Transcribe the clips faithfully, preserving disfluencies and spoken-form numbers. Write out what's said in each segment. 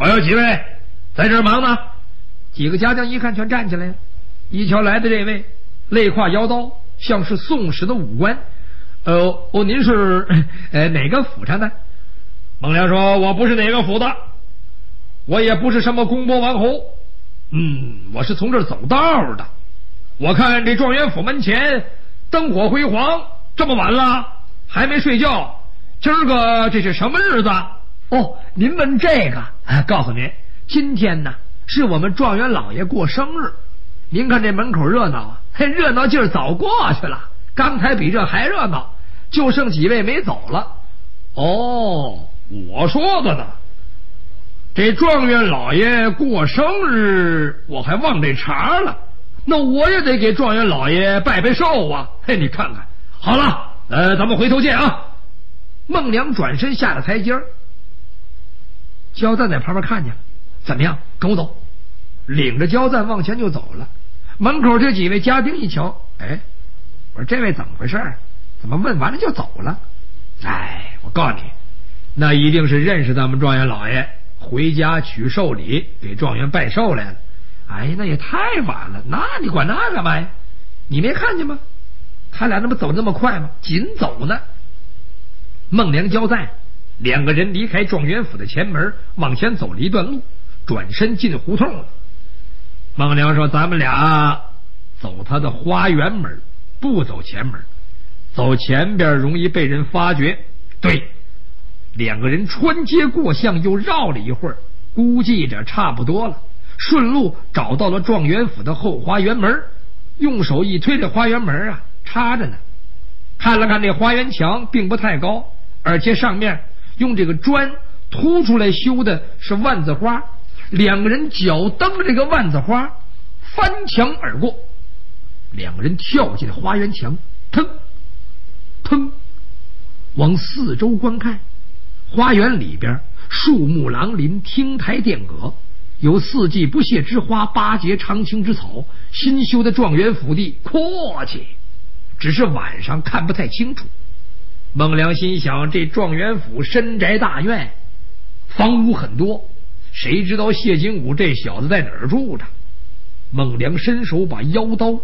还有几位在这儿忙呢？ 几个家将一看，全站起来了。一瞧来的这位，肋挎腰刀，像是宋史的武官。呃，哦，您是呃哪个府上的？ 孟良说：“我不是哪个府的，我也不是什么公伯王侯，嗯，我是从这儿走道的。我看这状元府门前灯火辉煌，这么晚了还没睡觉，今儿个这是什么日子？” 哦，您问这个，哎，告诉您，今天呢是我们状元老爷过生日。您看这门口热闹啊，嘿，热闹劲儿早过去了，刚才比这还热闹，就剩几位没走了。 哦，我说的呢，这状元老爷过生日，我还忘这茬了。那我也得给状元老爷拜拜寿啊！嘿，你看看，好了，呃，咱们回头见啊！ 孟良转身下了台阶儿，焦赞在旁边看见了，怎么样？跟我走。领着焦赞往前就走了。门口这几位家丁一瞧，哎，我说这位怎么回事？怎么问完了就走了？ 哎，我告诉你，那一定是认识咱们状元老爷，回家取寿礼，给状元拜寿来了。 哎，那也太晚了，那你管那干嘛呀？你没看见吗？他俩那不走那么快吗？紧走呢。孟良、焦赞两个人离开状元府的前门，往前走了一段路，转身进胡同了。 孟良说：“咱们俩走他的花园门，不走前门，走前边容易被人发觉。” 对，两个人穿街过巷，又绕了一会儿，估计着差不多了，顺路找到了状元府的后花园门，用手一推，这花园门啊插着呢。看了看这花园墙，并不太高，而且上面用这个砖凸出来修的是万字花。两个人脚蹬着这个万字花，翻墙而过。两个人跳进花园墙，腾腾往四周观看。花园里边树木狼林，亭台殿阁，有四季不谢之花，八节常青之草。新修的状元府地阔气，只是晚上看不太清楚。孟良心想，这状元府深宅大院，房屋很多，谁知道谢金武这小子在哪儿住着？孟良伸手把腰刀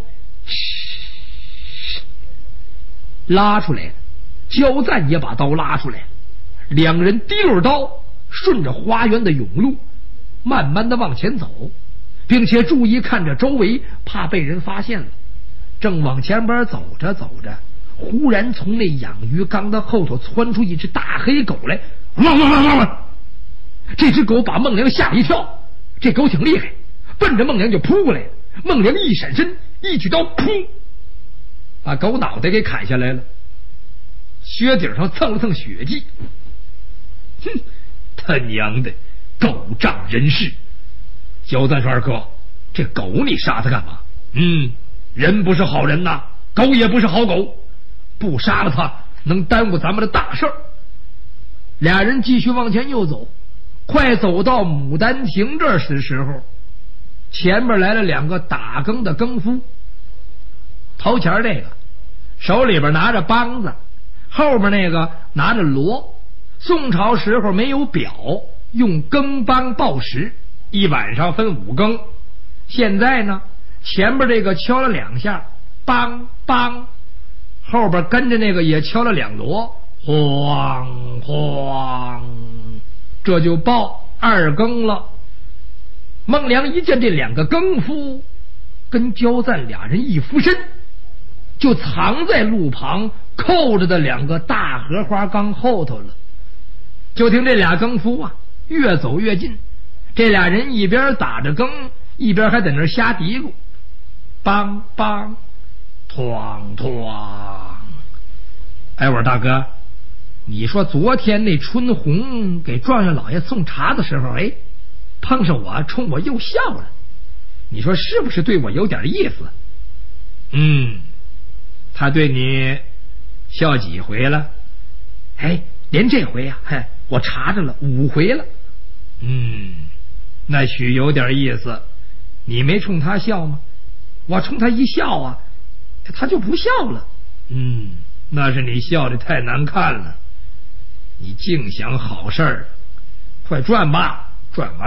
拉出来了，焦赞也把刀拉出来了，两个人提溜刀，顺着花园的甬路慢慢的往前走，并且注意看着周围，怕被人发现了。正往前边走着走着，忽然从那养鱼缸的后头窜出一只大黑狗来，汪汪汪汪汪！这只狗把孟良吓一跳，这狗挺厉害，奔着孟良就扑过来了。孟良一闪身，一举刀，噗，把狗脑袋给砍下来了，靴顶上蹭了蹭血迹。 哼，他娘的，狗仗人势！焦赞说：“二哥，这狗你杀它干嘛？嗯，人不是好人呐，狗也不是好狗，不杀了它能耽误咱们的大事儿。” 俩人继续往前又走，快走到牡丹亭这儿的时候，前面来了两个打更的更夫。头前这个手里边拿着梆子，后面那个拿着锣。宋朝时候没有表，用更梆报时，一晚上分五更。现在呢，前边这个敲了两下，梆梆，后边跟着那个也敲了两锣，晃晃，这就报二更了。孟良一见这两个更夫跟焦赞俩人一俯身，就藏在路旁扣着的两个大荷花缸后头了。就听这俩更夫啊越走越近，这俩人一边打着更，一边还在那瞎嘀咕，梆梆，哐哐。哎，我说大哥，你说昨天那春红给状元老爷送茶的时候，哎，碰上我冲我又笑了，你说是不是对我有点意思？ 嗯，他对你笑几回了？ 哎，连这回呀、啊，嘿，我查着了五回了。 嗯，那许有点意思。 你没冲他笑吗？我冲他一笑啊，他就不笑了。 嗯，那是你笑得太难看了。你净想好事儿，快转吧，转完